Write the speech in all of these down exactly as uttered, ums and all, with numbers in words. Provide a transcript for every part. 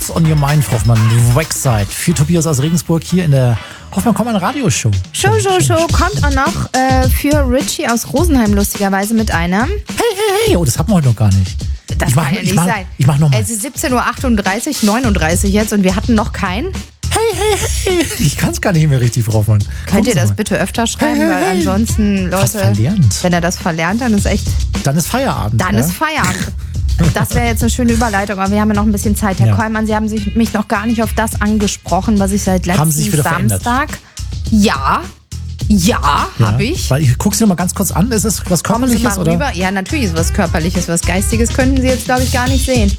What's on your mind, Frau Hoffmann? Wackside für Tobias aus Regensburg hier in der Hoffmann-Kommmann Radioshow. Show, Show, Show. Kommt auch noch äh, für Richie aus Rosenheim lustigerweise mit einem. Hey, hey, hey. Oh, das hatten wir heute noch gar nicht. Das ich mach, kann ja ich nicht mach, sein. Ich mach nochmal. Es ist siebzehn Uhr achtunddreißig, neununddreißig jetzt und wir hatten noch keinen. Hey, hey, hey. Ich kann es gar nicht mehr richtig, Frau Hoffmann. Könnt ihr das mal. bitte öfter schreiben, Hey, hey, weil hey. ansonsten, Fast Leute, verlernt. wenn er das verlernt, dann ist echt, Dann ist Feierabend. dann ja? ist Feierabend. Das wäre jetzt eine schöne Überleitung, aber wir haben ja noch ein bisschen Zeit. Herr Ja. Kollmann, Sie haben sich, mich noch gar nicht auf das angesprochen, was ich seit Haben Sie sich letzten wieder verändert? Samstag... Ja, ja, Ja, habe ich. Weil ich gucke Sie noch mal ganz kurz an. Ist es was Kommen Sie Körperliches mal oder? rüber. Ja, natürlich ist was Körperliches, was Geistiges könnten Sie jetzt, glaube ich, gar nicht sehen.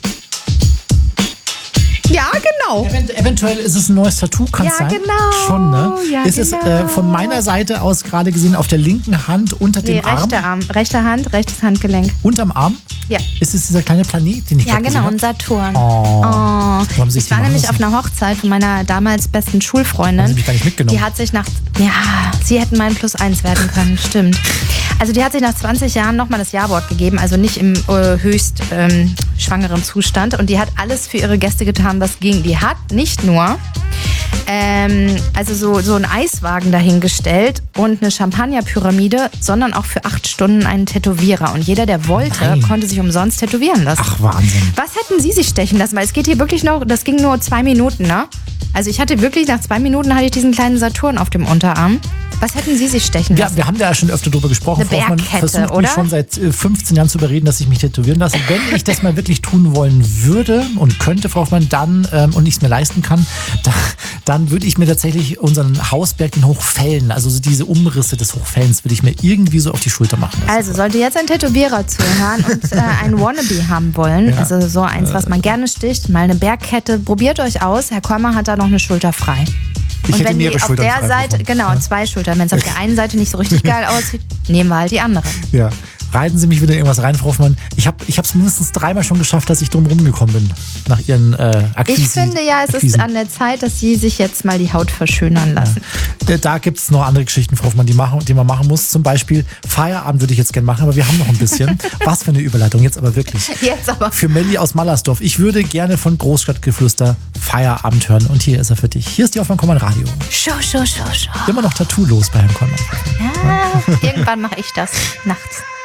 Ja, genau. Event eventuell ist es ein neues Tattoo, kann es Ja, sein? genau. Schon, ne? Ja, ist es genau. äh, von meiner Seite aus gerade gesehen auf der linken Hand unter Nee, dem Arm? rechte Arm, rechte Hand, rechtes Handgelenk. Unterm Arm? Ja. Ist es dieser kleine Planet, den ich Ja, gerade genau, und gesehen Saturn. habe? Oh. Oh. Wo haben Sie sich Ich die war machen nämlich auf lassen? einer Hochzeit von meiner damals besten Schulfreundin. Haben Sie mich gar nicht mitgenommen? Die hat sich nach, ja, sie hätten mein Plus eins werden können, stimmt. Also die hat sich nach zwanzig Jahren nochmal das Ja-Wort gegeben, also nicht im äh, höchst ähm, schwangeren Zustand. Und die hat alles für ihre Gäste getan, was ging. Die hat nicht nur ähm, also so, so einen Eiswagen dahingestellt und eine Champagnerpyramide, sondern auch für acht Stunden einen Tätowierer. Und jeder, der wollte, Nein. konnte sich umsonst tätowieren lassen. Ach, Wahnsinn. Was hätten Sie sich stechen lassen? Weil es geht hier wirklich noch, das ging nur zwei Minuten, ne? Also ich hatte wirklich, nach zwei Minuten hatte ich diesen kleinen Saturn auf dem Unterarm. Was hätten Sie sich stechen Ja, lassen? wir haben da ja schon öfter drüber gesprochen. Eine Frau Hoffmann Bergkette, versucht oder? mich schon seit äh, fünfzehn Jahren zu überreden, dass ich mich tätowieren lasse. Wenn ich das mal wirklich tun wollen würde und könnte, Frau Hoffmann, dann, ähm, und ich es mir leisten kann, da, dann würde ich mir tatsächlich unseren Hausberg, den Hochfällen, also so diese Umrisse des Hochfällens, würde ich mir irgendwie so auf die Schulter machen lassen. Also sollte jetzt ein Tätowierer zuhören und äh, ein Wannabe haben wollen, Ja. also so eins, was man gerne sticht, mal eine Bergkette, probiert euch aus. Herr Kollmann hat da noch eine Schulter frei. Ich Und hätte wenn die mehrere auf Schultern der frei, Seite, Frau genau, Hoffmann. zwei Schultern, wenn es auf der einen Seite nicht so richtig geil aussieht, nehmen wir halt die andere. Ja. Reiten Sie mich wieder in irgendwas rein, Frau Hoffmann. Ich habe ich es mindestens dreimal schon geschafft, dass ich drum rumgekommen bin. Nach Ihren äh, Akquisen. Ich finde ja, es ist an der Zeit, dass Sie sich jetzt mal die Haut verschönern lassen. Da, da gibt es noch andere Geschichten, Frau Hoffmann, die, machen, die man machen muss. Zum Beispiel Feierabend würde ich jetzt gerne machen, aber wir haben noch ein bisschen. Was für eine Überleitung, jetzt aber wirklich. Jetzt aber. Für Melli aus Mallersdorf. Ich würde gerne von Großstadtgeflüster Feierabend hören. Und hier ist er für dich. Hier ist die Hoffmann-Kommmann Radio. Show, show, show, show. Immer noch Tattoo los bei Herrn Kollmann. Ja, irgendwann mache ich das nachts.